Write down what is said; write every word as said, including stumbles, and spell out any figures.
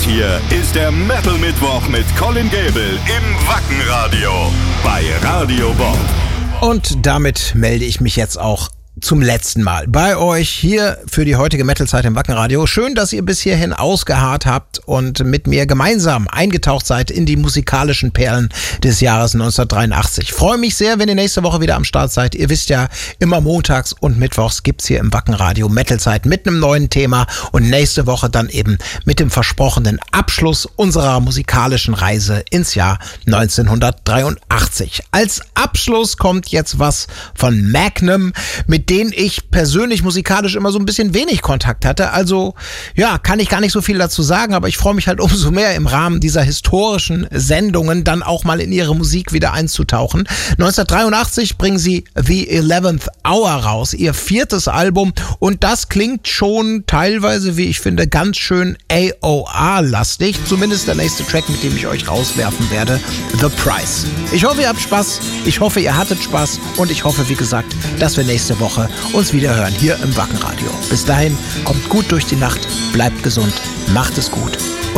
hier ist der Metal Mittwoch mit Colin Gable im Wackenradio bei Radio Bob. Und damit melde ich mich jetzt auch zum letzten Mal bei euch hier für die heutige Metal-Zeit im Wackenradio. Schön, dass ihr bis hierhin ausgeharrt habt und mit mir gemeinsam eingetaucht seid in die musikalischen Perlen des Jahres neunzehnhundertdreiundachtzig. Ich freue mich sehr, wenn ihr nächste Woche wieder am Start seid. Ihr wisst ja, immer montags und mittwochs gibt's hier im Wackenradio Metal-Zeit mit einem neuen Thema und nächste Woche dann eben mit dem versprochenen Abschluss unserer musikalischen Reise ins Jahr neunzehnhundertdreiundachtzig. Als Abschluss kommt jetzt was von Magnum, mit denen ich persönlich musikalisch immer so ein bisschen wenig Kontakt hatte. Also ja, kann ich gar nicht so viel dazu sagen, aber ich freue mich halt umso mehr im Rahmen dieser historischen Sendungen dann auch mal in ihre Musik wieder einzutauchen. neunzehnhundertdreiundachtzig bringen sie The eleventh Hour raus, ihr viertes Album, und das klingt schon teilweise, wie ich finde, ganz schön A O R-lastig. Zumindest der nächste Track, mit dem ich euch rauswerfen werde, The Price. Ich hoffe, ihr habt Spaß, ich hoffe, ihr hattet Spaß und ich hoffe, wie gesagt, dass wir nächste Woche uns wieder hören hier im Wackenradio. Bis dahin, kommt gut durch die Nacht, bleibt gesund, macht es gut.